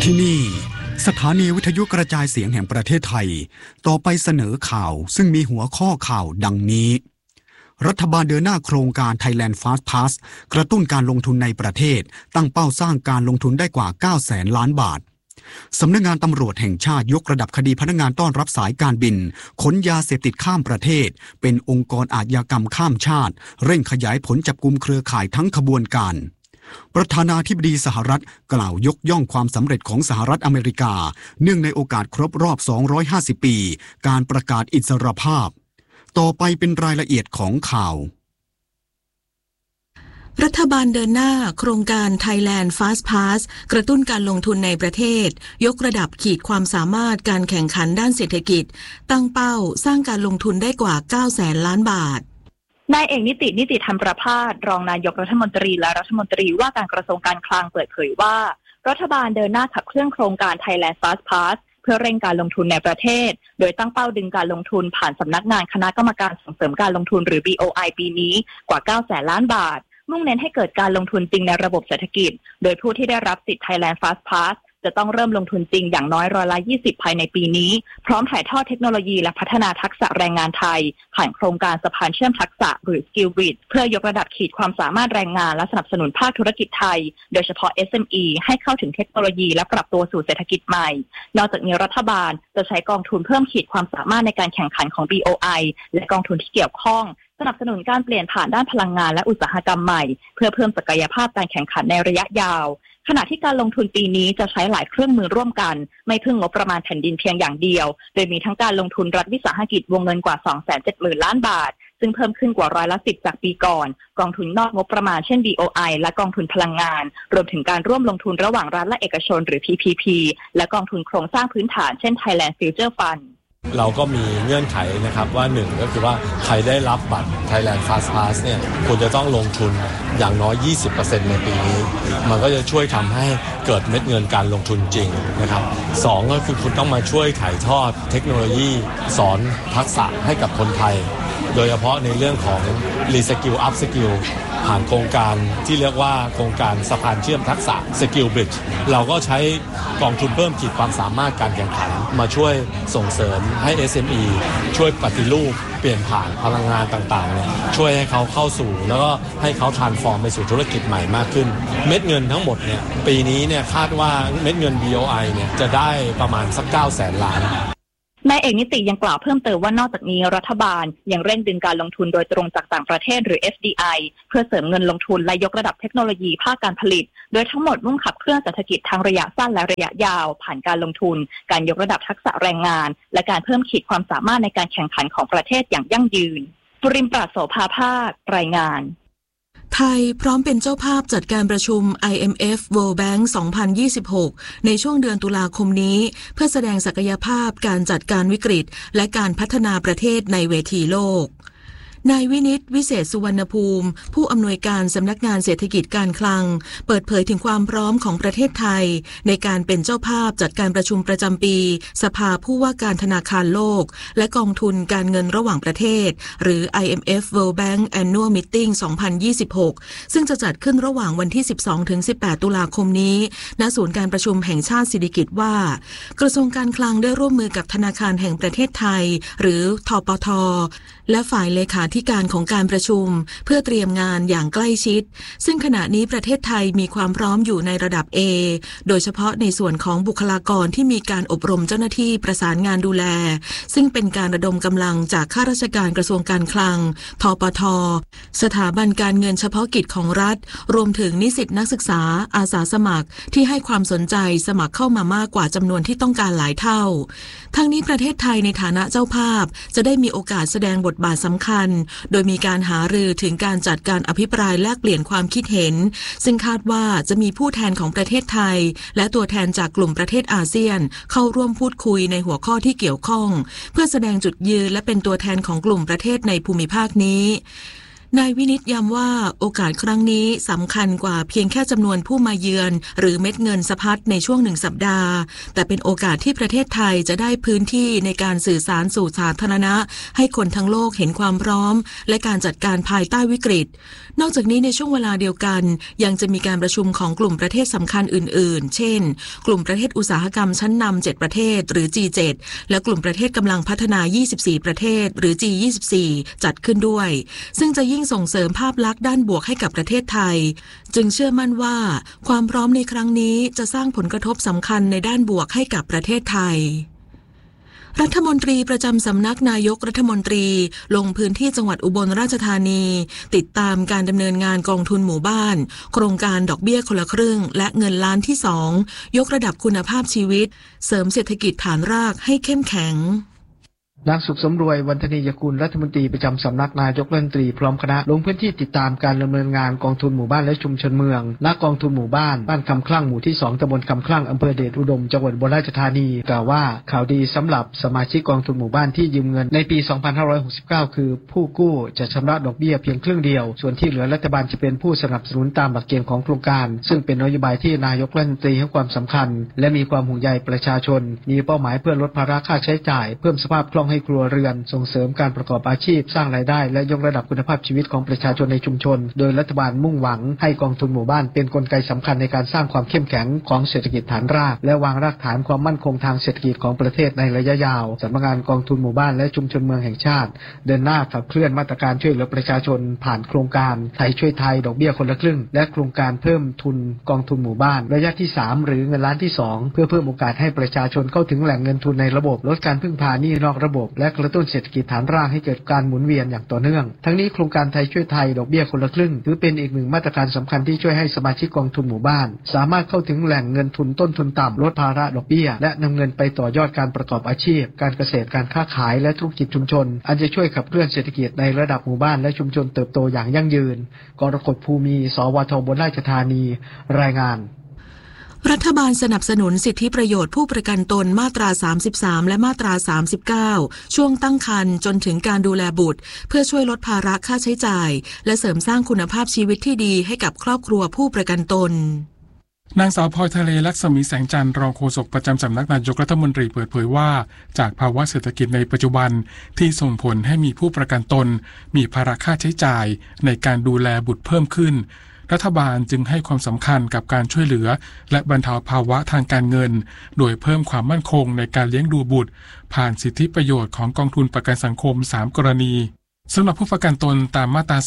ที่นี่สถานีวิทยุกระจายเสียงแห่งประเทศไทยต่อไปเสนอข่าวซึ่งมีหัวข้อข่าวดังนี้รัฐบาลเดินหน้าโครงการ Thailand Fast Pass กระตุ้นการลงทุนในประเทศตั้งเป้าสร้างการลงทุนได้กว่า 900,000 ล้านบาทสำนักงานตำรวจแห่งชาติยกระดับคดีพนักงานต้อนรับสายการบินขนยาเสพติดข้ามประเทศเป็นองค์กรอาชญากรรมข้ามชาติเร่งขยายผลจับกุมเครือข่ายทั้งขบวนการประธานาธิบดีสหรัฐกล่าวยกย่องความสำเร็จของสหรัฐอเมริกาเนื่องในโอกาสครบรอบ250ปีการประกาศอิสรภาพต่อไปเป็นรายละเอียดของข่าวรัฐบาลเดินหน้าโครงการ Thailand Fast Pass กระตุ้นการลงทุนในประเทศยกระดับขีดความสามารถการแข่งขันด้านเศรษฐกิจตั้งเป้าสร้างการลงทุนได้กว่า 900,000 ล้านบาทนายเอกนิติธรรมประภาสรองนายกรัฐมนตรีและรัฐมนตรีว่าการกระทรวงการคลังเปิดเผยว่ารัฐบาลเดินหน้าขับเคลื่อนโครงการ Thailand Fast Pass เพื่อเร่งการลงทุนในประเทศโดยตั้งเป้าดึงการลงทุนผ่านสำนักงานคณะกรรมการส่งเสริมการลงทุนหรือ BOI ปีนี้กว่า 900,000 ล้านบาทมุ่งเน้นให้เกิดการลงทุนจริงในระบบเศรษฐกิจโดยผู้ที่ได้รับสิทธิ์ Thailand Fast Pass จะต้องเริ่มลงทุนจริงอย่างน้อย20%ภายในปีนี้พร้อมถ่ายทอดเทคโนโลยีและพัฒนาทักษะแรงงานไทยผ่านโครงการสะพานเชื่อมทักษะหรือ Skill Bridge เพื่อยกระดับขีดความสามารถแรงงานและสนับสนุนภาคธุรกิจไทยโดยเฉพาะ SME ให้เข้าถึงเทคโนโลยีและปรับตัวสู่เศรษฐกิจใหม่นอกจากนี้รัฐบาลจะใช้กองทุนเพิ่มขีดความสามารถในการแข่งขันของ BOI และกองทุนที่เกี่ยวข้องสนับสนุนการเปลี่ยนผ่านด้านพลังงานและอุตสาหกรรมใหม่เพื่อเพิ่มศักยภาพการแข่งขันในระยะยาวขณะที่การลงทุนปีนี้จะใช้หลายเครื่องมือร่วมกันไม่พึ่งงบประมาณแผ่นดินเพียงอย่างเดียวโดยมีทั้งการลงทุนรัฐวิสาหกิจวงเงินกว่า 270,000 ล้านบาทซึ่งเพิ่มขึ้นกว่า10%จากปีก่อนกองทุนนอกงบประมาณเช่น BOI และกองทุนพลังงานรวมถึงการร่วมลงทุนระหว่างรัฐและเอกชนหรือ PPP และกองทุนโครงสร้างพื้นฐานเช่น Thailand Future Fund เราก็มีเงื่อนไขนะครับว่า1ก็คือว่าใครได้รับบัตร Thailand Fast Pass เนี่ยคุณจะต้องลงทุนอย่างน้อย 20% ในปีนี้มันก็จะช่วยทำให้เกิดเม็ดเงินการลงทุนจริงนะครับ2ก็คือคุณต้องมาช่วยถ่ายทอดเทคโนโลยีสอนทักษะให้กับคนไทยโดยเฉพาะในเรื่องของ Reskill Upskill ผ่านโครงการที่เรียกว่าโครงการสะพานเชื่อมทักษะ Skill Bridge เราก็ใช้กองทุนเพิ่มขีดความสามารถการแข่งขันมาช่วยส่งเสริมให้ SME ช่วยปฏิรูปเปลี่ยนผ่านพลังงานต่างๆเนี่ยช่วยให้เขาเข้าสู่แล้วก็ให้เขา transform ไปสู่ธุรกิจใหม่มากขึ้นเม็ดเงินทั้งหมดเนี่ยปีนี้เนี่ยคาดว่าเม็ดเงิน BOI เนี่ยจะได้ประมาณสัก 900,000 ล้านนายเอกนิติยังกล่าวเพิ่มเติมว่านอกจากนี้รัฐบาลยังเร่งดึงการลงทุนโดยตรงจากต่างประเทศหรือ FDI เพื่อเสริมเงินลงทุนและยกระดับเทคโนโลยีภาคการผลิตโดยทั้งหมดมุ่งขับเคลื่อนเศรษฐกิจทั้งระยะสั้นและระยะยาวผ่านการลงทุนการยกระดับทักษะแรงงานและการเพิ่มขีดความสามารถในการแข่งขันของประเทศอย่างยั่งยืนปุริมปราศโสภาภาครายงานไทยพร้อมเป็นเจ้าภาพจัดการประชุม IMF World Bank 2026 ในช่วงเดือนตุลาคมนี้เพื่อแสดงศักยภาพการจัดการวิกฤตและการพัฒนาประเทศในเวทีโลกนายวินิตวิเศษสุวรรณภูมิผู้อำนวยการสำนักงานเศรษฐกิจการคลังเปิดเผยถึงความพร้อมของประเทศไทยในการเป็นเจ้าภาพจัดการประชุมประจำปีสภาผู้ว่าการธนาคารโลกและกองทุนการเงินระหว่างประเทศหรือ IMF World Bank Annual Meeting 2026 ซึ่งจะจัดขึ้นระหว่างวันที่ 12-18 ตุลาคมนี้ณศูนย์การประชุมแห่งชาติสิริกิติ์ว่ากระทรวงการคลังได้ร่วมมือกับธนาคารแห่งประเทศไทยหรือธปท.และฝ่ายเลขาธิการของการประชุมเพื่อเตรียมงานอย่างใกล้ชิดซึ่งขณะนี้ประเทศไทยมีความพร้อมอยู่ในระดับ A โดยเฉพาะในส่วนของบุคลากรที่มีการอบรมเจ้าหน้าที่ประสานงานดูแลซึ่งเป็นการระดมกำลังจากข้าราชการกระทรวงการคลังธปท.สถาบันการเงินเฉพาะกิจของรัฐรวมถึงนิสิตนักศึกษาอาสาสมัครที่ให้ความสนใจสมัครเข้ามามากกว่าจำนวนที่ต้องการหลายเท่าทั้งนี้ประเทศไทยในฐานะเจ้าภาพจะได้มีโอกาสแสดงบทบาทสำคัญโดยมีการหารือถึงการจัดการอภิปรายแลกเปลี่ยนความคิดเห็นซึ่งคาดว่าจะมีผู้แทนของประเทศไทยและตัวแทนจากกลุ่มประเทศอาเซียนเข้าร่วมพูดคุยในหัวข้อที่เกี่ยวข้องเพื่อแสดงจุดยืนและเป็นตัวแทนของกลุ่มประเทศในภูมิภาคนี้นายวินิจย้ำว่าโอกาสครั้งนี้สำคัญกว่าเพียงแค่จำนวนผู้มาเยือนหรือเม็ดเงินสะพัดในช่วง1 สัปดาห์แต่เป็นโอกาสที่ประเทศไทยจะได้พื้นที่ในการสื่อสารสู่สาธารณะให้คนทั้งโลกเห็นความพร้อมและการจัดการภายใต้วิกฤตนอกจากนี้ในช่วงเวลาเดียวกันยังจะมีการประชุมของกลุ่มประเทศสำคัญอื่นๆเช่นกลุ่มประเทศอุตสาหกรรมชั้นนำ7ประเทศหรือ G7 และกลุ่มประเทศกำลังพัฒนา24ประเทศหรือ G24 จัดขึ้นด้วยซึ่งจะยิ่งส่งเสริมภาพลักษณ์ด้านบวกให้กับประเทศไทยจึงเชื่อมั่นว่าความพร้อมในครั้งนี้จะสร้างผลกระทบสำคัญในด้านบวกให้กับประเทศไทยรัฐมนตรีประจำสำนักนายกรัฐมนตรีลงพื้นที่จังหวัดอุบลราชธานีติดตามการดำเนินงานกองทุนหมู่บ้านโครงการดอกเบี้ยคนละครึ่งและเงินล้านที่2ยกระดับคุณภาพชีวิตเสริมเศรษฐกิจฐานรากให้เข้มแข็งนางสุขสมรวยวันธนียกุลรัฐมนตรีประจำสำนักนายกรัฐมนตรีพร้อมคณะลงพื้นที่ติดตามการดำเนินงานกองทุนหมู่บ้านและชุมชนเมืองณกองทุนหมู่บ้านคำคลั่งหมู่ที่2ตำบลคำคลั่งอำเภอเดชอุดมจังหวัดอุบลราชธานีกล่าวว่าข่าวดีสำหรับสมาชิกกองทุนหมู่บ้านที่ยืมเงินในปี 2569 คือผู้กู้จะชำระดอกเบี้ยเพียงครึ่งเดียวส่วนที่เหลือรัฐบาลจะเป็นผู้สนับสนุนตามหลักเกณฑ์ของโครงการซึ่งเป็นนโยบายที่นายกรัฐมนตรีให้ความสำคัญและมีความห่วงใยประชาชนมีเป้าหมายเพื่อลดภาระค่าใช้จ่ายเพิ่มสภาพคล่องให้ครัวเรือนส่งเสริมการประกอบอาชีพสร้างรายได้และยกระดับคุณภาพชีวิตของประชาชนในชุมชนโดยรัฐบาลมุ่งหวังให้กองทุนหมู่บ้านเป็นกลไกสำคัญในการสร้างความเข้มแข็งของเศรษฐกิจฐานรากและวางรากฐานความมั่นคงทางเศรษฐกิจของประเทศในระยะยาวสำนักงานกองทุนหมู่บ้านและชุมชนเมืองแห่งชาติเดินหน้าขับเคลื่อนมาตรการช่วยเหลือประชาชนผ่านโครงการไทยช่วยไทยดอกเบี้ยคนละครึ่งและโครงการเพิ่มทุนกองทุนหมู่บ้านระยะที่3หรือเงินล้านที่2เพื่อเพิ่มโอกาสให้ประชาชนเข้าถึงแหล่งเงินทุนในระบบลดการพึ่งพาหนี้นอกระบบและกระตุ้นเศรษฐกิจฐานรากให้เกิดการหมุนเวียนอย่างต่อเนื่องทั้งนี้โครงการไทยช่วยไทยดอกเบี้ยคนละครึ่งถือเป็นอีกหนึ่งมาตรการสำคัญที่ช่วยให้สมาชิกกองทุนหมู่บ้านสามารถเข้าถึงแหล่งเงินทุนต้นทุนต่ำลดภาระดอกเบี้ยและนำเงินไปต่อยอดการประกอบอาชีพการเกษตรการค้าขายและธุรกิจชุมชนอันจะช่วยขับเคลื่อนเศรษฐกิจในระดับหมู่บ้านและชุมชนเติบโตอย่างยั่งยืนกรกฎภูมิสวท.อุบลราชธานีรายงานรัฐบาลสนับสนุนสิทธิประโยชน์ผู้ประกันตนมาตรา33และมาตรา39ช่วงตั้งครรภ์จนถึงการดูแลบุตรเพื่อช่วยลดภาระค่าใช้จ่ายและเสริมสร้างคุณภาพชีวิตที่ดีให้กับครอบครัวผู้ประกันตนนางสาวพลอยทะเลลักษมีแสงจันทร์รองโฆษกประจำสำนักนายกรัฐมนตรีเปิดเผยว่าจากภาวะเศรษฐกิจในปัจจุบันที่ส่งผลให้มีผู้ประกันตนมีภาระค่าใช้จ่ายในการดูแลบุตรเพิ่มขึ้นรัฐบาลจึงให้ความสำคัญกับการช่วยเหลือและบรรเทาภาวะทางการเงินโดยเพิ่มความมั่นคงในการเลี้ยงดูบุตรผ่านสิทธิประโยชน์ของกองทุนประกันสังคม3กรณีสำหรับผู้ประกันตนตามมาตรา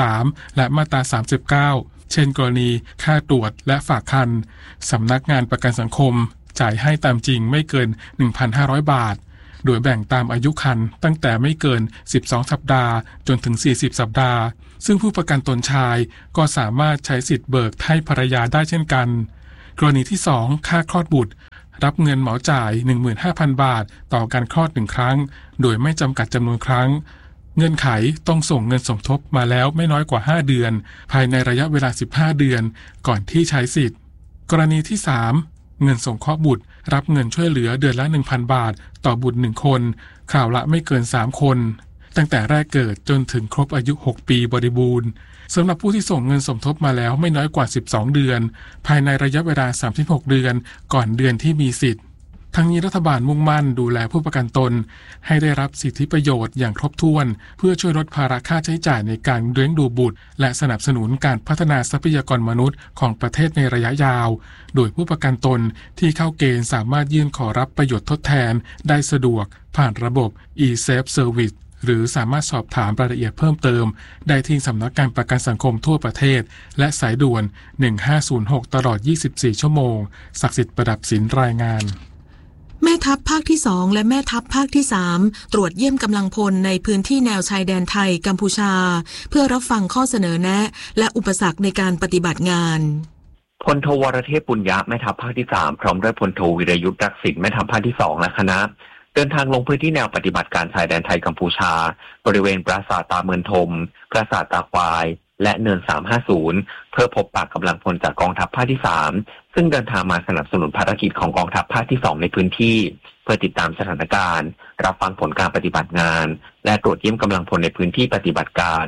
33และมาตรา39เช่นกรณีค่าตรวจและฝากครรภ์สำนักงานประกันสังคมจ่ายให้ตามจริงไม่เกิน 1,500 บาทโดยแบ่งตามอายุครรภ์ตั้งแต่ไม่เกิน12สัปดาห์จนถึง40สัปดาห์ซึ่งผู้ประกันตนชายก็สามารถใช้สิทธิ์เบิกให้ภรรยาได้เช่นกันกรณีที่2ค่าคลอดบุตรรับเงินเหมาจ่าย 15,000 บาทต่อการคลอด1ครั้งโดยไม่จำกัดจำนวนครั้งเงื่อนไขต้องส่งเงินสมทบมาแล้วไม่น้อยกว่า5เดือนภายในระยะเวลา15เดือนก่อนที่ใช้สิทธิ์กรณีที่3เงินสงเคราะห์บุตรรับเงินช่วยเหลือเดือนละ 1,000 บาทต่อบุตร1คนคราวละไม่เกิน3คนตั้งแต่แรกเกิดจนถึงครบอายุ6ปีบริบูรณ์สำหรับผู้ที่ส่งเงินสมทบมาแล้วไม่น้อยกว่า12เดือนภายในระยะเวลา36เดือนก่อนเดือนที่มีสิทธิ์ทั้งนี้รัฐบาลมุ่งมั่นดูแลผู้ประกันตนให้ได้รับสิทธิประโยชน์อย่างครบถ้วนเพื่อช่วยลดภาระค่าใช้จ่ายในการเลี้ยงดูบุตรและสนับสนุนการพัฒนาทรัพยากรมนุษย์ของประเทศในระยะยาวโดยผู้ประกันตนที่เข้าเกณฑ์สามารถยื่นขอรับประโยชน์ทดแทนได้สะดวกผ่านระบบ e-Safe Service หรือสามารถสอบถามรายละเอียดเพิ่มเติมได้ที่สำนักงานประกันสังคมทั่วประเทศและสายด่วน1506ตลอด24ชั่วโมงศักดิ์สิทธิ์ประดับศิลป์รายงานแม่ทัพภาคที่2และแม่ทัพภาคที่3ตรวจเยี่ยมกำลังพลในพื้นที่แนวชายแดนไทยกัมพูชาเพื่อรับฟังข้อเสนอแนะและอุปสรรคในการปฏิบัติงานพลโทวรเทพปุญญะแม่ทัพภาคที่3พร้อมด้วยพลโทวิรยุทธ์รักษิณแม่ทัพภาคที่2และคณะเดินทางลงพื้นที่แนวปฏิบัติการชายแดนไทยกัมพูชาบริเวณปราสาทตาเมือนทมปราสาทตาควายและเนิน350เพื่อพบปะกำลังพลจากกองทัพภาคที่3ซึ่งเดินทางมาสนับสนุนภารกิจของกองทัพภาคที่2ในพื้นที่เพื่อติดตามสถานการณ์รับฟังผลการปฏิบัติงานและตรวจเยี่ยมกำลังพลในพื้นที่ปฏิบัติการ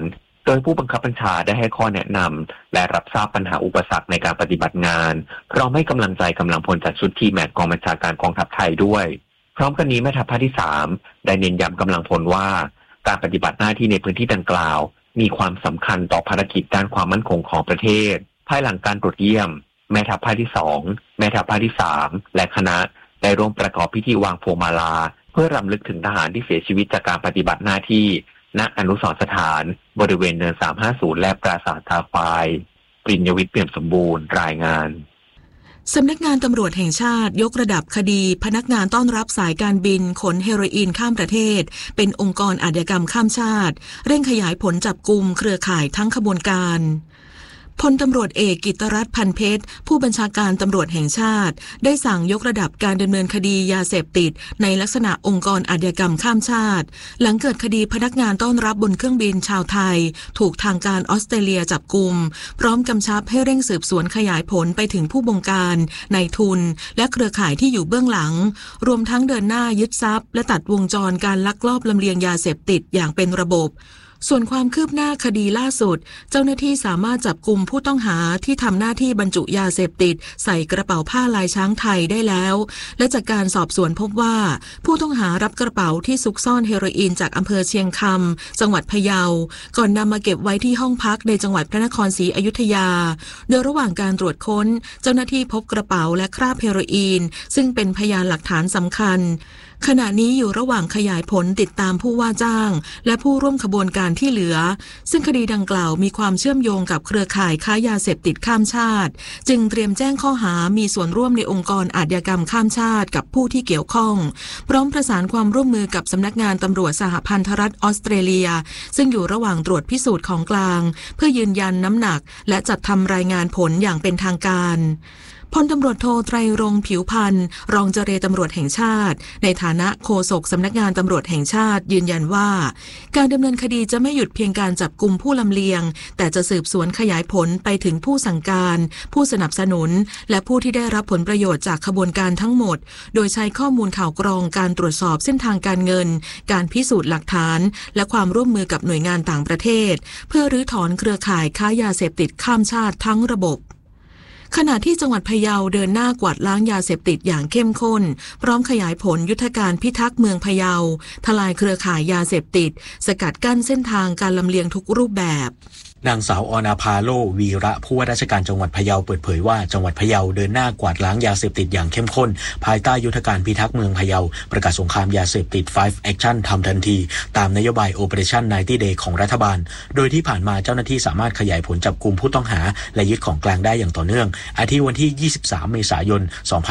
โดยผู้บังคับบัญชาได้ให้ข้อแนะนำและรับทราบปัญหาอุปสรรคในการปฏิบัติงานพร้อมให้กำลังใจกำลังพลจากชุดทีแมทกองบัญชาการกองทัพไทยด้วยพร้อมกันนี้แม่ทัพภาคที่3ได้เน้นย้ำกำลังพลว่าการปฏิบัติหน้าที่ในพื้นที่ดังกล่าวมีความสำคัญต่อภารกิจด้านความมั่นคงของประเทศภายหลังการตรวจเยี่ยมแม่ทัพภาคที่2แม่ทัพภาคที่3และคณะได้ร่วมประกอบพิธีวางพวงมาลาเพื่อรำลึกถึงทหารที่เสียชีวิตจากการปฏิบัติหน้าที่ณอนุสรณ์สถานบริเวณเนิน350และปราสาทตาควายปริญญวิทย์เปี่ยมสมบูรณ์รายงานสำนักงานตำรวจแห่งชาติยกระดับคดีพนักงานต้อนรับสายการบินขนเฮโรอีนข้ามประเทศเป็นองค์กรอาชญากรรมข้ามชาติเร่งขยายผลจับกุมเครือข่ายทั้งขบวนการพลตำรวจเอกกิตติรัตน์พันเพชรผู้บัญชาการตำรวจแห่งชาติได้สั่งยกระดับการดำเนินคดียาเสพติดในลักษณะองค์กรอาชญากรรมข้ามชาติหลังเกิดคดีพนักงานต้อนรับบนเครื่องบินชาวไทยถูกทางการออสเตรเลียจับกุมพร้อมกำชับให้เร่งสืบสวนขยายผลไปถึงผู้บงการนายทุนและเครือข่ายที่อยู่เบื้องหลังรวมทั้งเดินหน้ายึดทรัพย์และตัดวงจรการลักลอบลำเลียงยาเสพติดอย่างเป็นระบบส่วนความคืบหน้าคดีล่าสุดเจ้าหน้าที่สามารถจับกุมผู้ต้องหาที่ทำหน้าที่บรรจุยาเสพติดใส่กระเป๋าผ้าลายช้างไทยได้แล้วและจากการสอบสวนพบว่าผู้ต้องหารับกระเป๋าที่ซุกซ่อนเฮโรอีนจากอำเภอเชียงคำจังหวัดพะเยาก่อนนำมาเก็บไว้ที่ห้องพักในจังหวัดพระนครศรีอยุธยาโดยระหว่างการตรวจค้นเจ้าหน้าที่พบกระเป๋าและคราบเฮโรอีนซึ่งเป็นพยานหลักฐานสำคัญขณะนี้อยู่ระหว่างขยายผลติดตามผู้ว่าจ้างและผู้ร่วมขบวนการที่เหลือซึ่งคดีดังกล่าวมีความเชื่อมโยงกับเครือข่ายค้ายาเสพติดข้ามชาติจึงเตรียมแจ้งข้อหามีส่วนร่วมในองค์กรอาชญากรรมข้ามชาติกับผู้ที่เกี่ยวข้องพร้อมประสานความร่วมมือกับสำนักงานตำรวจสหพันธรัฐออสเตรเลียซึ่งอยู่ระหว่างตรวจพิสูจน์ของกลางเพื่อยืนยันน้ำหนักและจัดทำรายงานผลอย่างเป็นทางการพลตำรวจโทไตรรงค์ผิวพันธ์รองเจรตำรวจแห่งชาติในฐานะโฆษกสำนักงานตำรวจแห่งชาติยืนยันว่าการดำเนินคดีจะไม่หยุดเพียงการจับกุมผู้ลำเลียงแต่จะสืบสวนขยายผลไปถึงผู้สั่งการผู้สนับสนุนและผู้ที่ได้รับผลประโยชน์จากขบวนการทั้งหมดโดยใช้ข้อมูลข่าวกรองการตรวจสอบเส้นทางการเงินการพิสูจน์หลักฐานและความร่วมมือกับหน่วยงานต่างประเทศเพื่อรื้อถอนเครือข่ายค้ายาเสพติดข้ามชาติทั้งระบบขณะที่จังหวัดพะเยาเดินหน้ากวาดล้างยาเสพติดอย่างเข้มข้นพร้อมขยายผลยุทธการพิทักษ์เมืองพะเยาทลายเครือข่ายยาเสพติดสกัดกั้นเส้นทางการลำเลียงทุกรูปแบบนางสาวอนาภาโลวีระผู้ว่าราชการจังหวัดพะเยาเปิดเผยว่าจังหวัดพะเยาเดินหน้ากวาดล้างยาเสพติดอย่างเข้มข้นภายใต้ยุทธการพิทักษ์เมืองพะเยาประกาศสงครามยาเสพติด5 Action ทำทันทีตามนโยบาย Operation 90 Day ของรัฐบาลโดยที่ผ่านมาเจ้าหน้าที่สามารถขยายผลจับกุมผู้ต้องหาและยึดของกลางได้อย่างต่อเนื่องอาทิวันที่23เมษายน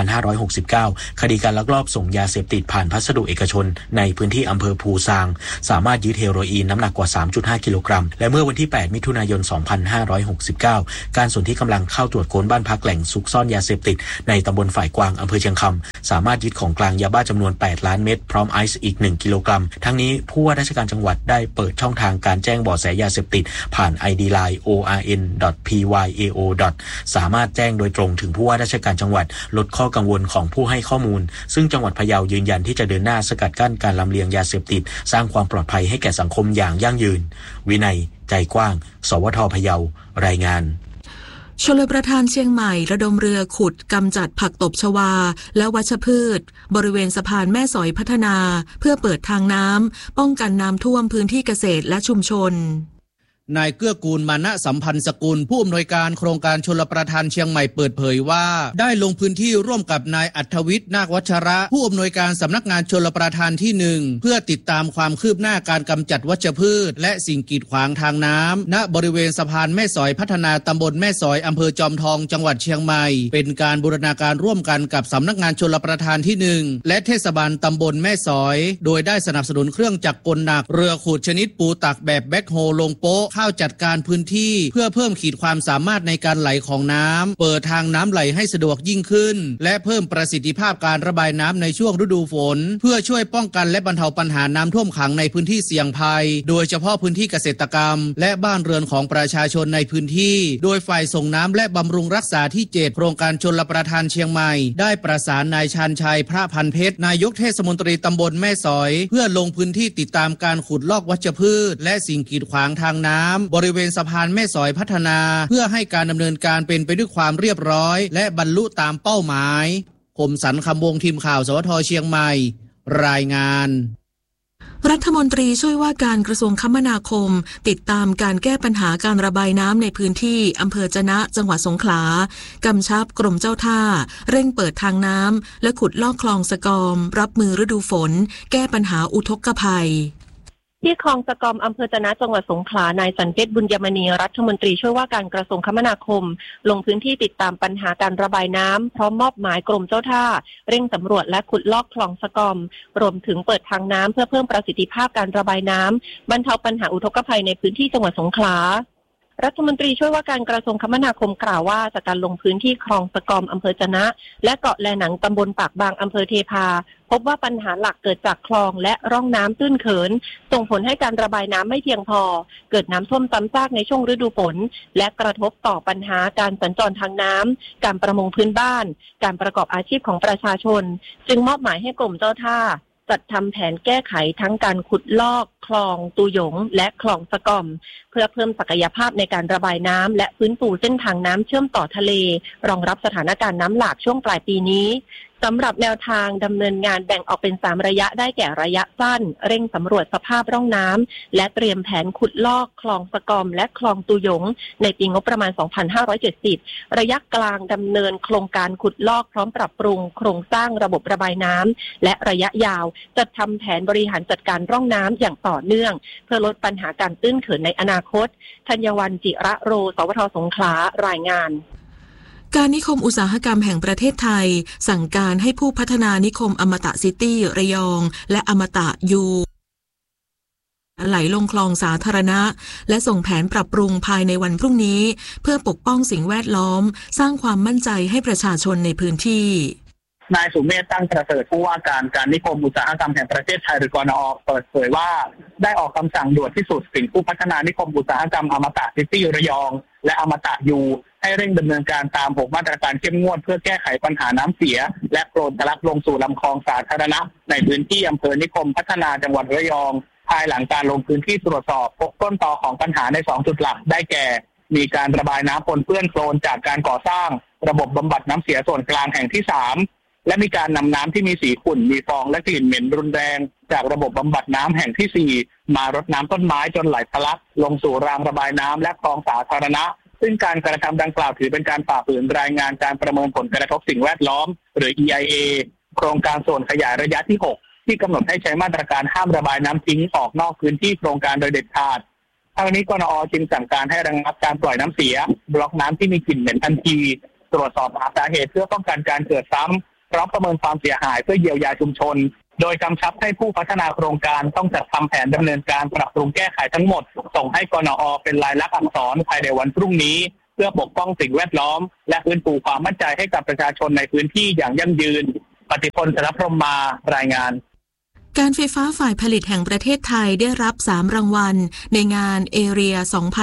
2569คดีการลักลอบส่งยาเสพติดผ่านพัสดุเอกชนในพื้นที่อำเภอภูซางสามารถยึดเฮโรอีนน้ำหนักกว่า 3.5 กิโลกรัมและเมื่อวันที่8มิถุนายน2569การสนที่กำลังเข้าตรวจค้นบ้านพักแหล่งซุกซ่อนยาเสพติดในตำบลฝ่ายกวางอำเภอเชียงคำสามารถยึดของกลางยาบ้าจำนวน8ล้านเม็ดพร้อมไอซ์อีก1กิโลกรัมทั้งนี้ผู้ว่าราชการจังหวัดได้เปิดช่องทางการแจ้งเบาะแสยาเสพติดผ่าน ID Line orn.pyao. สามารถแจ้งโดยตรงถึงผู้ว่าราชการจังหวัดลดข้อกังวลของผู้ให้ข้อมูลซึ่งจังหวัดพะเยายืนยันที่จะเดินหน้าสกัดกั้นการลำเลียงยาเสพติดสร้างความปลอดภัยให้แก่สังคมอย่างยั่งยืนวินัยใจกว้างสวท.พะเยารายงานชลประทานเชียงใหม่ระดมเรือขุดกำจัดผักตบชวาและวัชพืชบริเวณสะพานแม่สอยพัฒนาเพื่อเปิดทางน้ำป้องกันน้ำท่วมพื้นที่เกษตรและชุมชนนายเกื้อกูลมานะสัมพันธ์สกุลผู้อำนวยการโครงการชลประทานเชียงใหม่เปิดเผยว่าได้ลงพื้นที่ร่วมกับนายอัธวิทย์นาควัชระผู้อำนวยการสำนักงานชลประทานที่1เพื่อติดตามความคืบหน้าการกำจัดวัชพืชและสิ่งกีดขวางทางน้ำณบริเวณสะพานแม่สอยพัฒนาตำบลแม่สอยอำเภอจอมทองจังหวัดเชียงใหม่เป็นการบูรณาการร่วมกันกับสำนักงานชลประทานที่1และเทศบาลตำบลแม่สอยโดยได้สนับสนุนเครื่องจักรกลหนักเรือขุดชนิดปูตักแบบแบ็คโฮลงโป๊ะเข้าจัดการพื้นที่เพื่อเพิ่มขีดความสามารถในการไหลของน้ำเปิดทางน้ำไหลให้สะดวกยิ่งขึ้นและเพิ่มประสิทธิภาพการระบายน้ำในช่วงฤดูฝนเพื่อช่วยป้องกันและบรรเทาปัญหาน้ำท่วมขังในพื้นที่เสี่ยงภัยโดยเฉพาะพื้นที่เกษตรกรรมและบ้านเรือนของประชาชนในพื้นที่โดยฝ่ายส่งน้ำและบำรุงรักษาที่7โครงการชลประทานเชียงใหม่ได้ประสานนายชาญชัยพระพันเพชรนายกเทศมนตรีตำบลแม่สอยเพื่อลงพื้นที่ติดตามการขุดลอกวัชพืชและสิ่งกีดขวางทางน้ำบริเวณสะพานแม่สอยพัฒนาเพื่อให้การดำเนินการเป็นไปด้วยความเรียบร้อยและบรรลุตามเป้าหมายคมสันต์คำวงทีมข่าวสวทเชียงใหม่รายงานรัฐมนตรีช่วยว่าการกระทรวงคมนาคมติดตามการแก้ปัญหาการระบายน้ำในพื้นที่อำเภอจะนะจังหวัดสงขลากำชับกรมเจ้าท่าเร่งเปิดทางน้ำและขุดลอกคลองสะกอมรับมือฤดูฝนแก้ปัญหาอุทกภัยที่คลองสะกอมอำเภอจะนะจังหวัดสงขลานายสันเพชรบุญยมณีรัฐมนตรีช่วยว่าการกระทรวงคมนาคมลงพื้นที่ติดตามปัญหาการระบายน้ำพร้อมมอบหมายกรมเจ้าท่าเร่งสำรวจและขุดลอกคลองสะกอมรวมถึงเปิดทางน้ำเพื่อเพิ่มประสิทธิภาพการระบายน้ำบรรเทาปัญหาอุทกภัยในพื้นที่จังหวัดสงขลารัฐมนตรีช่วยว่าการกระทรวงคมนาคมกล่าวว่าจากการลงพื้นที่คลองสะกอมอำเภอจะนะและเกาะแลหนังตำบลปากบางอำเภอเทพาพบว่าปัญหาหลักเกิดจากคลองและร่องน้ำตื้นเขินส่งผลให้การระบายน้ำไม่เพียงพอเกิดน้ำท่วมซ้ำซากในช่วงฤดูฝนและกระทบต่อปัญหาการสัญจรทางน้ำการประมงพื้นบ้านการประกอบอาชีพของประชาชนจึงมอบหมายให้กรมเจ้าท่าจัดทำแผนแก้ไขทั้งการขุดลอกคลองตูหยงและคลองสะกอมเพื่อเพิ่มศักยภาพในการระบายน้ำและฟื้นฟูเส้นทางน้ำเชื่อมต่อทะเลรองรับสถานการณ์น้ำหลากช่วงปลายปีนี้สำหรับแนวทางดำเนินงานแบ่งออกเป็น3ระยะได้แก่ระยะสั้นเร่งสำรวจสภาพร่องน้ำและเตรียมแผนขุดลอกคลองสะกอมและคลองตูหยงในปีงบประมาณ 2570 ระยะกลางดำเนินโครงการขุดลอกพร้อมปรับปรุงโครงสร้างระบบระบายน้ำและระยะยาวจัดทำแผนบริหารจัดการร่องน้ำอย่างต่อเนื่องเพื่อลดปัญหาการตื้นเขินในอนาคตธัญวรรณ จิระโร สวทสงขลารายงานการนิคมอุตสาหกรรมแห่งประเทศไทยสั่งการให้ผู้พัฒนานิคมอมตะซิตี้ระยองและอมตะยูไหลลงคลองสาธารณะและส่งแผนปรับปรุงภายในวันพรุ่งนี้เพื่อปกป้องสิ่งแวดล้อมสร้างความมั่นใจให้ประชาชนในพื้นที่นายสุเมธตั้งประเสริฐผู้ว่าการนิคมอุตสาหกรรมแห่งประเทศไทยหรือกนอ.เปิดเผยว่าได้ออกคำสั่งด่วนที่สุดถึงผู้พัฒนานิคมอุตสาหกรรมอมตะซิตี้ระยองและอมตะยูให้เร่งดำเนินการตาม6มาตรการเข้มงวดเพื่อแก้ไขปัญหาน้ำเสียและโคลนทะลักลงสู่ลำคลองสาธารณะในพื้นที่อำเภอนิคมพัฒนาจังหวัดระยองภายหลังการลงพื้นที่ตรวจสอบพบต้นตอของปัญหาใน2จุดหลักได้แก่มีการระบายน้ำปนเปื้อนโคลนจากการก่อสร้างระบบบำบัดน้ำเสียส่วนกลางแห่งที่3และมีการนำน้ำที่มีสีขุ่นมีฟองและกลิ่นเหม็นรุนแรงจากระบบบำบัดน้ำแห่งที่4มารดน้ำต้นไม้จนไหลทะลักลงสู่รางระบายน้ำและคลองสาธารณะซึ่งการกระทำดังกล่าวถือเป็นการฝ่าฝืนรายงานการประเมินผลกระทบสิ่งแวดล้อมหรือ EIA โครงการส่วนขยายระยะที่6ที่กำหนดให้ใช้มาตรการห้ามระบายน้ำทิ้งออกนอกพื้นที่โครงการโดยเด็ดขาดทางนี้กนอ.จึงสั่งการให้ระงับการปล่อยน้ำเสียบล็อกน้ำที่มีกลิ่นเหม็นทันทีตรวจสอบหาสาเหตุเพื่อป้องกันการเกิดซ้ำพร้อมประเมินความเสียหายเพื่อเยียวยาชุมชนโดยกำชับให้ผู้พัฒนาโครงการต้องจัดทำแผนดำเนินการปรับปรุงแก้ไขทั้งหมดส่งให้กนอ.เป็นลายลักษณ์อักษรภายในวันพรุ่งนี้เพื่อปกป้องสิ่งแวดล้อมและฟื้นฟูความมั่นใจให้กับประชาชนในพื้นที่อย่างยั่งยืนปฏิพล สรพรหมมารายงานการไฟฟ้าฝ่ายผลิตแห่งประเทศไทยได้รับ3รางวัลในงานเอเรีย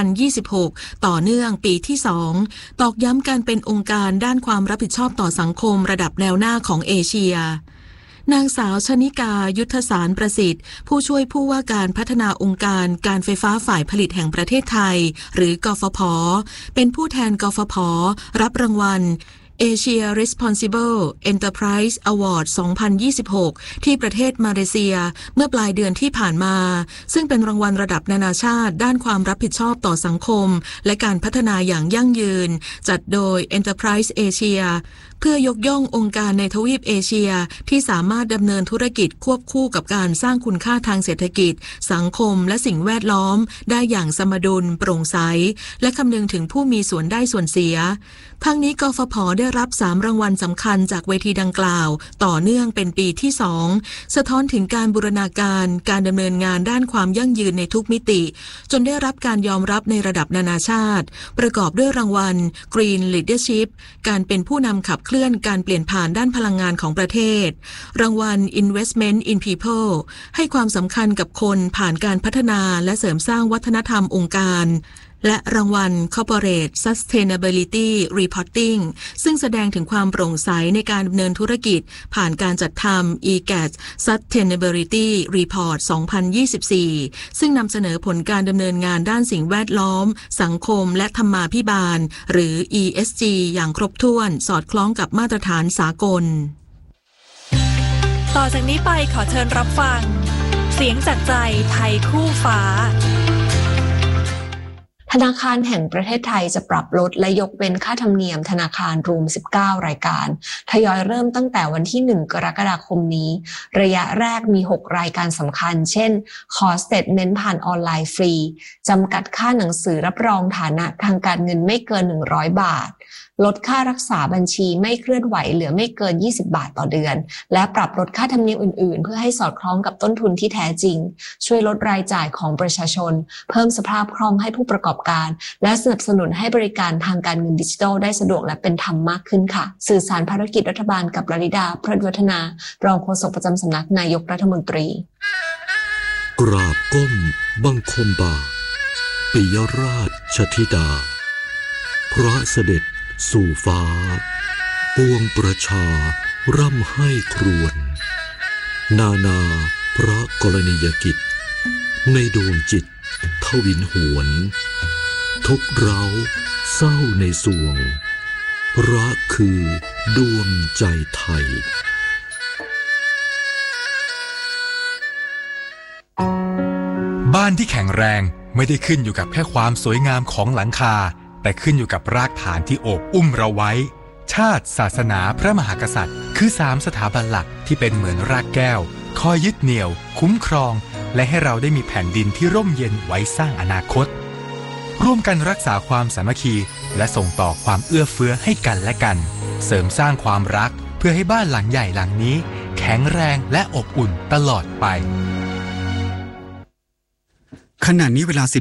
2026 ต่อเนื่องปีที่2ตอกย้ำการเป็นองค์การด้านความรับผิดชอบต่อสังคมระดับแนวหน้าของเอเชียนางสาวชนิกายุทธสารประสิทธิ์ผู้ช่วยผู้ว่าการพัฒนาองค์การการไฟฟ้าฝ่ายผลิตแห่งประเทศไทยหรือกฟผ.เป็นผู้แทนกฟผ.รับรางวัลAsia Responsible Enterprise Award 2026 ที่ประเทศมาเลเซียเมื่อปลายเดือนที่ผ่านมาซึ่งเป็นรางวัลระดับนานาชาติด้านความรับผิดชอบต่อสังคมและการพัฒนาอย่างยั่งยืนจัดโดย Enterprise Asia เพื่อยกย่ององค์การในทวีปเอเชียที่สามารถดำเนินธุรกิจควบคู่กับการสร้างคุณค่าทางเศรษฐกิจสังคมและสิ่งแวดล้อมได้อย่างสมดุลโปร่งใสและคำนึงถึงผู้มีส่วนได้ส่วนเสียทั้งนี้กฟผ.ได้รับ3รางวัลสำคัญจากเวทีดังกล่าวต่อเนื่องเป็นปีที่2สะท้อนถึงการบูรณาการการดำเนินงานด้านความยั่งยืนในทุกมิติจนได้รับการยอมรับในระดับนานาชาติประกอบด้วยรางวัล Green Leadership การเป็นผู้นำขับเคลื่อนการเปลี่ยนผ่านด้านพลังงานของประเทศรางวัล Investment in People ให้ความสำคัญกับคนผ่านการพัฒนาและเสริมสร้างวัฒนธรรมองค์การและรางวัล Corporate Sustainability Reporting ซึ่งแสดงถึงความโปร่งใสในการดำเนินธุรกิจผ่านการจัดทำ EGAT Sustainability Report 2024 ซึ่งนำเสนอผลการดำเนินงานด้านสิ่งแวดล้อมสังคมและธรรมาภิบาลหรือ ESG อย่างครบถ้วนสอดคล้องกับมาตรฐานสากลต่อจากนี้ไปขอเชิญรับฟังเสียงจากใจไทยคู่ฟ้าธนาคารแห่งประเทศไทยจะปรับลดและยกเว้นค่าธรรมเนียมธนาคารรวม19รายการทยอยเริ่มตั้งแต่วันที่1กรกฎาคมนี้ระยะแรกมี6รายการสำคัญเช่นขอสเตทเมนต์ผ่านออนไลน์ฟรีจำกัดค่าหนังสือรับรองฐานะทางการเงินไม่เกิน100บาทลดค่ารักษาบัญชีไม่เคลื่อนไหวเหลือไม่เกิน20บาทต่อเดือนและปรับลดค่าธรรมเนียมอื่นๆเพื่อให้สอดคล้องกับต้นทุนที่แท้จริงช่วยลดรายจ่ายของประชาชนเพิ่มสภาพคล่องให้ผู้ประกอบการและสนับสนุนให้บริการทางการเงินดิจิทัลได้สะดวกและเป็นธรรมมากขึ้นค่ะสื่อสารภารกิจรัฐบาลกับลลิดาพฤษวัฒนารองโฆษกประจำสำนักนายกรัฐมนตรีกราบก้มบังคมบาทปิยราชธิดาพระเสด็จสู่ฟ้าปวงประชาร่ำให้ครวญนานาพระกรณียกิจในดวงจิตทวินหวนทุกเร้าเศร้าในสวงรักคือดวงใจไทยบ้านที่แข็งแรงไม่ได้ขึ้นอยู่กับแค่ความสวยงามของหลังคาแต่ขึ้นอยู่กับรากฐานที่โอบอุ้มเราไว้ชาติศาสนาพระมหากษัตริย์คือ3สถาบันหลักที่เป็นเหมือนรากแก้วคอยยึดเหนี่ยวคุ้มครองและให้เราได้มีแผ่นดินที่ร่มเย็นไว้สร้างอนาคตร่วมกันรักษาความสามัคคีและส่งต่อความเอื้อเฟื้อให้กันและกันเสริมสร้างความรักเพื่อให้บ้านหลังใหญ่หลังนี้แข็งแรงและอบอุ่นตลอดไปขณะนี้เวลา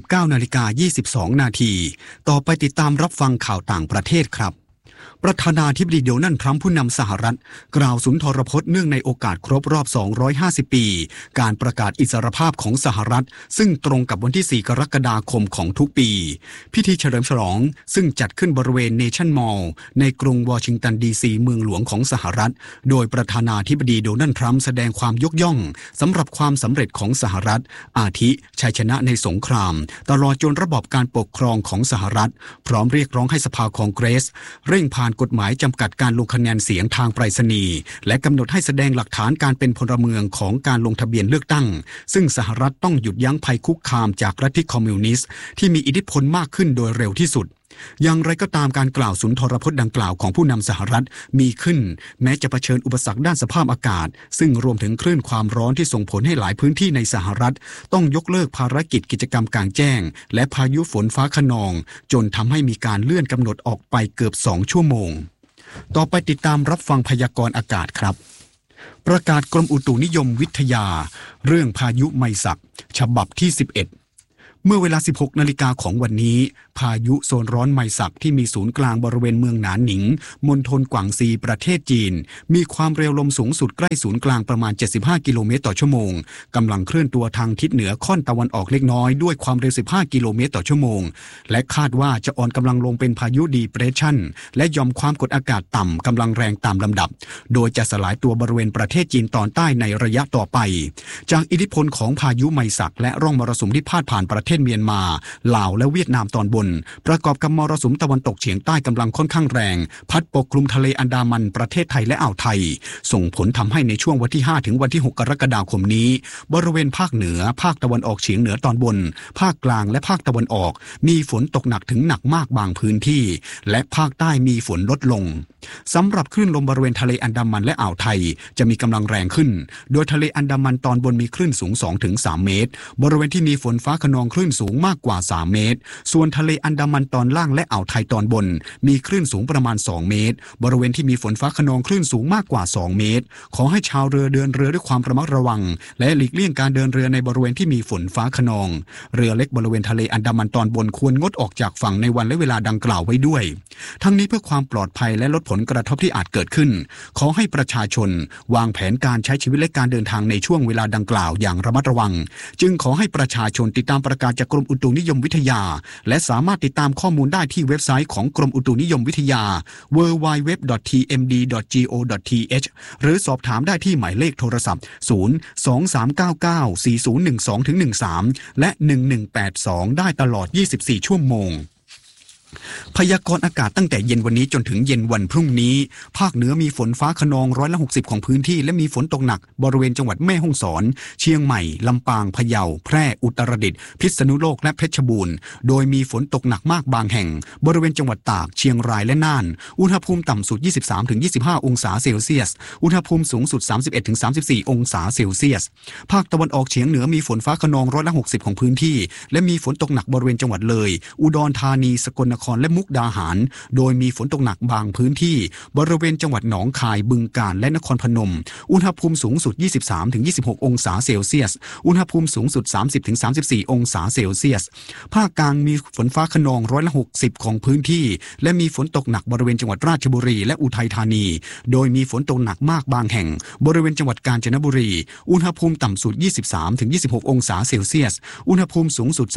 19:22 นาทีต่อไปติดตามรับฟังข่าวต่างประเทศครับประธานาธิบดีโดนัลด์ทรัมป์ผู้นำสหรัฐกล่าวสุนทรพจน์เนื่องในโอกาสครบรอบ250ปีการประกาศอิสรภาพของสหรัฐซึ่งตรงกับวันที่4กรกฎาคมของทุกปีพิธีเฉลิมฉลองซึ่งจัดขึ้นบริเวณเนชั่นมอลล์ในกรุงวอชิงตันดีซีเมืองหลวงของสหรัฐโดยประธานาธิบดีโดนัลด์ทรัมป์แสดงความยกย่องสำหรับความสำเร็จของสหรัฐอาทิชัยชนะในสงครามตลอดจนระบอบการปกครองของสหรัฐพร้อมเรียกร้องให้สภาคองเกรสเร่งผ่านกฎหมายจำกัดการลงคะแนนเสียงทางไปรษณีย์และกำหนดให้แสดงหลักฐานการเป็นพลเมืองของการลงทะเบียนเลือกตั้งซึ่งสหรัฐต้องหยุดยั้งภัยคุกคามจากลัทธิคอมมิวนิสต์ที่มีอิทธิพลมากขึ้นโดยเร็วที่สุดอย่างไรก็ตามการกล่าวสุนทรพจน์ดังกล่าวของผู้นำสหรัฐมีขึ้นแม้จะเผชิญอุปสรรคด้านสภาพอากาศซึ่งรวมถึงคลื่นความร้อนที่ส่งผลให้หลายพื้นที่ในสหรัฐต้องยกเลิกภารกิจกิจกรรมกลางแจ้งและพายุฝนฟ้าคะนองจนทำให้มีการเลื่อนกำหนดออกไปเกือบ2ชั่วโมงต่อไปติดตามรับฟังพยากรณ์อากาศครับประกาศกรมอุตุนิยมวิทยาเรื่องพายุไมศักฉบับที่11เมื่อเวลา 16 นาฬิกาของวันนี้พายุโซนร้อนไมศักที่มีศูนย์กลางบริเวณเมืองหนานหนิงมณฑลกวางซีประเทศจีนมีความเร็วลมสูงสุดใกล้ศูนย์กลางประมาณ75กิโลเมตรต่อชั่วโมงกำลังเคลื่อนตัวทางทิศเหนือค่อนตะวันออกเล็กน้อยด้วยความเร็ว15กิโลเมตรต่อชั่วโมงและคาดว่าจะอ่อนกำลังลงเป็นพายุดีเพรสชั่นและหย่อมความกดอากาศต่ำกำลังแรงตามลำดับโดยจะสลายตัวบริเวณประเทศจีนตอนใต้ในระยะต่อไปจากอิทธิพลของพายุไมศักและร่องมรสุมที่พาดผ่านประเทศเมียนมาลาวและเวียดนามตอนบนประกอบกับมรสุมตะวันตกเฉียงใต้กำลังค่อนข้างแรงพัดปกคลุมทะเลอันดามันประเทศไทยและอ่าวไทยส่งผลทำให้ในช่วงวันที่5ถึงวันที่6กรกฎาคมนี้บริเวณภาคเหนือภาคตะวันออกเฉียงเหนือตอนบนภาคกลางและภาคตะวันออกมีฝนตกหนักถึงหนักมากบางพื้นที่และภาคใต้มีฝนลดลงสำหรับคลื่นลมบริเวณทะเลอันดามันและอ่าวไทยจะมีกำลังแรงขึ้นโดยทะเลอันดามันตอนบนมีคลื่นสูง 2-3 เมตรบริเวณที่มีฝนฟ้าคะนองคลื่นสูงมากกว่า3เมตรส่วนทะเลอันดามันตอนล่างและอ่าวไทยตอนบนมีคลื่นสูงประมาณ2เมตรบริเวณที่มีฝนฟ้าคะนองคลื่นสูงมากกว่า2เมตรขอให้ชาวเรือเดินเรือด้วยความระมัดระวังและหลีกเลี่ยงการเดินเรือในบริเวณที่มีฝนฟ้าคะนองเรือเล็กบริเวณทะเลอันดามันตอนบนควรงดออกจากฝั่งในวันและเวลาดังกล่าวไว้ด้วยทั้งนี้เพื่อความปลอดภัยและลดผลกระทบที่อาจเกิดขึ้นขอให้ประชาชนวางแผนการใช้ชีวิตและการเดินทางในช่วงเวลาดังกล่าวอย่างระมัดระวังจึงขอให้ประชาชนติดตามประกาศาศจากกรมอุตุนิยมวิทยาและสามารถติดตามข้อมูลได้ที่เว็บไซต์ของกรมอุตุนิยมวิทยา www.tmd.go.th หรือสอบถามได้ที่หมายเลขโทรศัพท์ 023994012-13 และ 1182 ได้ตลอด 24 ชั่วโมงพยากรณ์อากาศตั้งแต่เย็นวันนี้จนถึงเย็นวันพรุ่งนี้ภาคเหนือมีฝนฟ้าคะนอง160ของพื้นที่และมีฝนตกหนักบริเวณจังหวัดแม่ฮ่องสอนเชียงใหม่ลำปางพะเยาแพร่อุตรดิตถ์พิษณุโลกและเพชรบูรณ์โดยมีฝนตกหนักมากบางแห่งบริเวณจังหวัดตากเชียงรายและน่านอุณหภูมิต่ำสุด 23-25 องศาเซลเซียสอุณหภูมิสูงสุด 31-34 องศาเซลเซียสภาคตะวันออกเฉียงเหนือมีฝนฟ้าคะนอง160ของพื้นที่และมีฝนตกหนักบริเวณจังหวัดเลยอุดรธานีสกลนครและมุกดาหารโดยมีฝนตกหนักบางพื้นที่บริเวณจังหวัดหนองคายบึงกาฬและนครพนมอุณหภูมิสูงสุด 23-26 องศาเซลเซียสอุณหภูมิสูงสุด 30-34 องศาเซลเซียสภาคกลางมีฝนฟ้าคะนอง160ของพื้นที่และมีฝนตกหนักบริเวณจังหวัดราชบุรีและอุทัยธานีโดยมีฝนตกหนักมากบางแห่งบริเวณจังหวัดกาญจนบุรีอุณหภูมิต่ำสุด 23-26 องศาเซลเซียสอุณหภูมิสูงสุด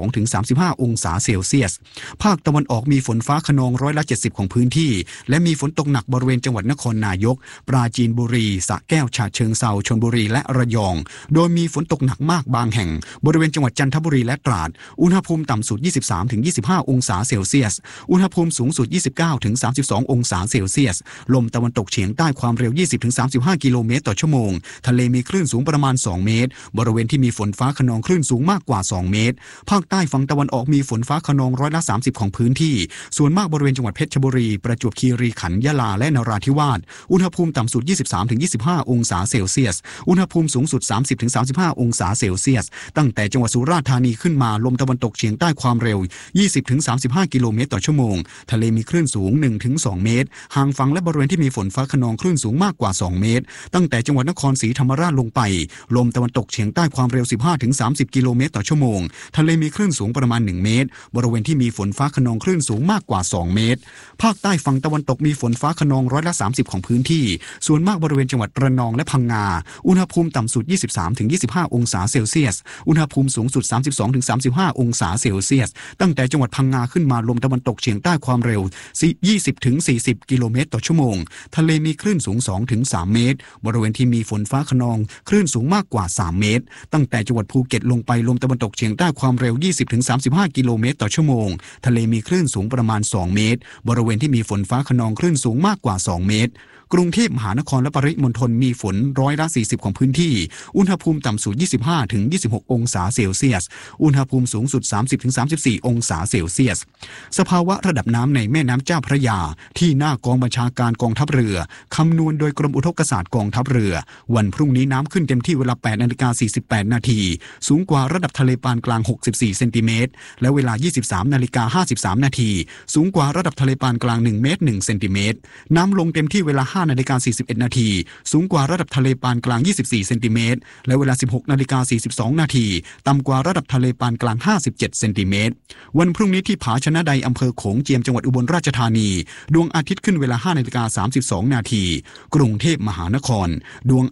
32-35 องศาเซลเซียสภาคตะวันออกมีฝนฟ้าคะนอง70%ของพื้นที่และมีฝนตกหนักบริเวณจังหวัดนครนายกปราจีนบุรีสระแก้วฉะเชิงเทราชลบุรีและระยองโดยมีฝนตกหนักมากบางแห่งบริเวณจังหวัดจันทบุรีและตราดอุณหภูมิต่ำสุด 23-25 องศาเซลเซียสอุณหภูมิสูงสุด 29-32 องศาเซลเซียสลมตะวันตกเฉียงใต้ความเร็ว 20-35 กิโลเมตรต่อชั่วโมงทะเลมีคลื่นสูงประมาณ2เมตรบริเวณที่มีฝนฟ้าคะนองคลื่นสูงมากกว่า2เมตรภาคใต้ฝั่งตะวันออกมีฝนฟ้าคะนอง30%ของพื้นที่ส่วนมากบริเวณจังหวัดเพชรบุรีประจวบคีรีขันธ์ยะลาและนราธิวาสอุณหภูมิต่ำสุด 23-25 องศาเซลเซียสอุณหภูมิสูงสุด 30-35 องศาเซลเซียสตั้งแต่จังหวัดสุราษฎร์ธานีขึ้นมาลมตะวันตกเฉียงใต้ความเร็ว 20-35 กิโลเมตรต่อชั่วโมงทะเลมีคลื่นสูง 1-2 เมตรห่างฝั่งและบริเวณที่มีฝนฟ้าคะนองคลื่นสูงมากกว่า2เมตรตั้งแต่จังหวัดนครศรีธรรมราชลงไปลมตะวันตกเฉียงใต้ความเร็ว 15-30 กิโลเมตรต่อชั่วโมงทะเลมีคลื่นสูงประมาณ1เมตรบริเวณที่มีฝนฟ้าคะนองคลื่นสูงมากกว่า2เมตรภาคใต้ฝั่งตะวันตกมีฝนฟ้าคะนอง30%ของพื้นที่ส่วนมากบริเวณจังหวัดระนองและพังงาอุณหภูมิต่ำสุด 23-25 องศาเซลเซียสอุณหภูมิสูงสุด 32-35 องศาเซลเซียสตั้งแต่จังหวัดพังงาขึ้นมาลมตะวันตกเฉียงใต้ความเร็ว 20-40 กิโลเมตรต่อชั่วโมงทะเลมีคลื่นสูง 2-3 เมตรบริเวณที่มีฝนฟ้าคะนองคลื่นสูงมากกว่า3เมตรตั้งแต่จังหวัดภูเก็ตลงไปลมตะวันตกเฉียงใต้ความเร็ว 20-35 กิโลเมตรต่อชั่วโมงทะเลมีคลื่นสูงประมาณ2เมตรบริเวณที่มีฝนฟ้าคะนองคลื่นสูงมากกว่า2เมตรกรุงเทพมหานครและปริมณฑลมีฝน40%ของพื้นที่อุณหภูมิต่ำสุด 25-26 องศาเซลเซียสอุณหภูมิสูงสุด 30-34 องศาเซลเซียสสภาวะระดับน้ำในแม่น้ำเจ้าพระยาที่หน้ากองบัญชาการกองทัพเรือคำนวณโดยกรมอุทกศาสตร์กองทัพเรือวันพรุ่งนี้น้ำขึ้นเต็มที่เวลา 8:48 น.สูงกว่าระดับทะเลปานกลาง64เซนติเมตรและเวลา 23:53 น.สูงกว่าระดับทะเลปานกลาง1เมตร1เซนติเมตรน้ำลงเต็มที่เวลา 5:41 น.สูงกว่าระดับทะเลปานกลาง24เซนติเมตรและเวลา 16:42 น.ต่ำกว่าระดับทะเลปานกลาง57เซนติเมตรวันพรุ่งนี้ที่ผาชนะใดอำเภอโขงเจียมจังหวัดอุบลราชธานีดวงอาทิตย์ขึ้นเวลา 5:32 น.กรุงเทพมหานครดวง